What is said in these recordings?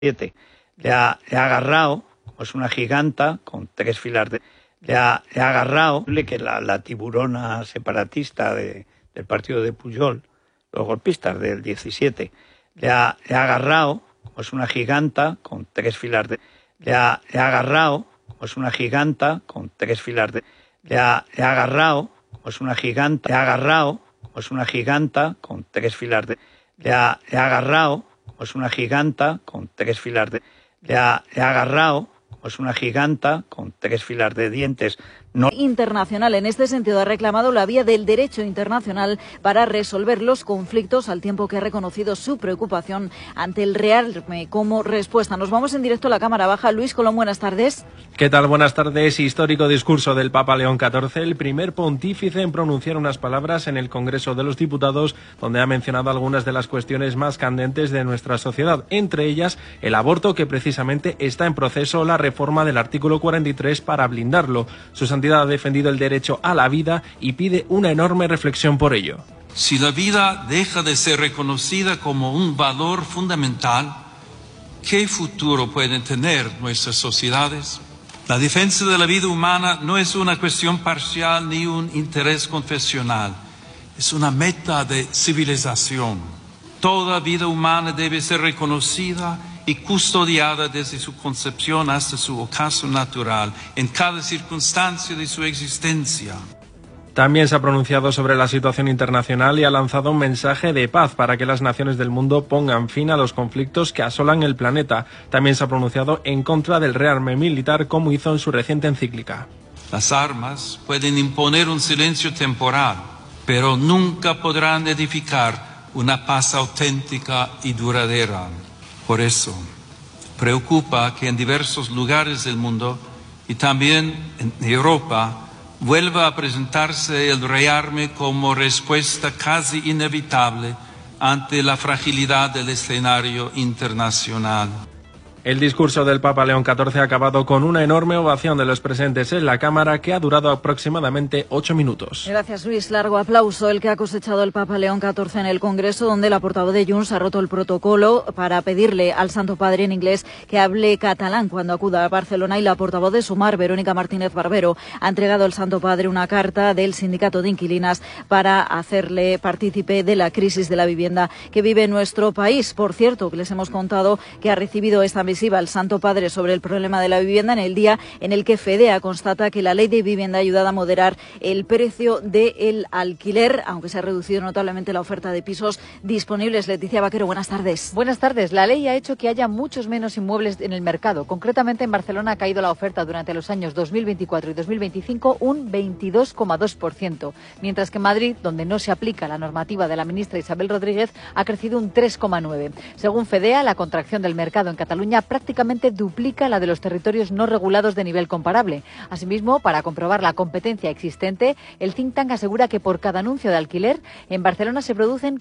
Le ha agarrado, como es una giganta, con 3 filas de... Le ha agarrado que la tiburona separatista del partido de Pujol, los golpistas del 17, le ha agarrado, como es una giganta, con 3 filas de... Le ha agarrado, como es una giganta, con 3 filas de... Le ha agarrado, como es una giganta, le ha agarrado, como es una giganta, con 3 filas de... Le ha agarrado, como es una giganta, con 3 filas de... Le ha agarrado, como es una giganta, con 3 filas de dientes. Internacional. En este sentido ha reclamado la vía del derecho internacional para resolver los conflictos, al tiempo que ha reconocido su preocupación ante el rearme como respuesta. Nos vamos en directo a la Cámara Baja. Luis Colón, buenas tardes. ¿Qué tal? Buenas tardes. Histórico discurso del Papa León XIV, el primer pontífice en pronunciar unas palabras en el Congreso de los Diputados, donde ha mencionado algunas de las cuestiones más candentes de nuestra sociedad, entre ellas el aborto, que precisamente está en proceso la reforma del artículo 43 para blindarlo. Su santidad ha defendido el derecho a la vida y pide una enorme reflexión por ello. Si la vida deja de ser reconocida como un valor fundamental, ¿qué futuro pueden tener nuestras sociedades? La defensa de la vida humana no es una cuestión parcial ni un interés confesional, es una meta de civilización. Toda vida humana debe ser reconocida y custodiada desde su concepción hasta su ocaso natural, en cada circunstancia de su existencia. También se ha pronunciado sobre la situación internacional y ha lanzado un mensaje de paz para que las naciones del mundo pongan fin a los conflictos que asolan el planeta. También se ha pronunciado en contra del rearme militar, como hizo en su reciente encíclica. Las armas pueden imponer un silencio temporal, pero nunca podrán edificar una paz auténtica y duradera. Por eso, preocupa que en diversos lugares del mundo y también en Europa vuelva a presentarse el rearme como respuesta casi inevitable ante la fragilidad del escenario internacional. El discurso del Papa León XIV ha acabado con una enorme ovación de los presentes en la Cámara, que ha durado aproximadamente 8 minutos. Gracias, Luis. Largo aplauso el que ha cosechado el Papa León XIV en el Congreso, donde la portavoz de Junts ha roto el protocolo para pedirle al Santo Padre en inglés que hable catalán cuando acuda a Barcelona, y la portavoz de Sumar, Verónica Martínez Barbero, ha entregado al Santo Padre una carta del Sindicato de Inquilinas para hacerle partícipe de la crisis de la vivienda que vive nuestro país. Por cierto, que les hemos contado que ha recibido esta misiva al Santo Padre sobre el problema de la vivienda en el día en el que FEDEA constata que la ley de vivienda ha ayudado a moderar el precio del alquiler, aunque se ha reducido notablemente la oferta de pisos disponibles. Leticia Vaquero, buenas tardes. Buenas tardes. La ley ha hecho que haya muchos menos inmuebles en el mercado. Concretamente, en Barcelona ha caído la oferta durante los años 2024 y 2025 un 22,2%, mientras que en Madrid, donde no se aplica la normativa de la ministra Isabel Rodríguez, ha crecido un 3,9%. Según FEDEA, la contracción del mercado en Cataluña prácticamente duplica la de los territorios no regulados de nivel comparable. Asimismo, para comprobar la competencia existente, el think tank asegura que por cada anuncio de alquiler, en Barcelona se producen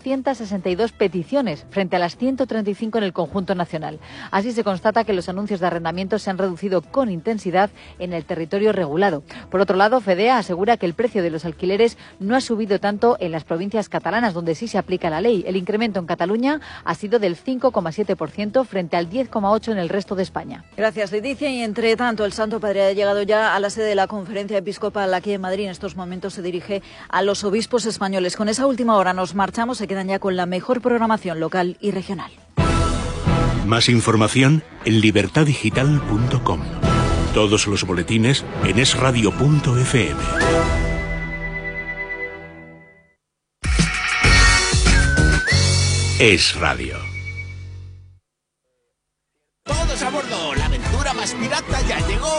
462 peticiones frente a las 135 en el conjunto nacional. Así se constata que los anuncios de arrendamiento se han reducido con intensidad en el territorio regulado. Por otro lado, FEDEA asegura que el precio de los alquileres no ha subido tanto en las provincias catalanas, donde sí se aplica la ley. El incremento en Cataluña ha sido del 5,7% frente al 10,8% en el resto de España. Gracias, Leticia. Y entre tanto, el Santo Padre ha llegado ya a la sede de la Conferencia Episcopal aquí en Madrid. En estos momentos se dirige a los obispos españoles. Con esa última hora nos marchamos. Se quedan ya con la mejor programación local y regional. Más información en libertadigital.com. Todos los boletines en esradio.fm. Es Radio. Todos a bordo, la aventura más pirata ya llegó.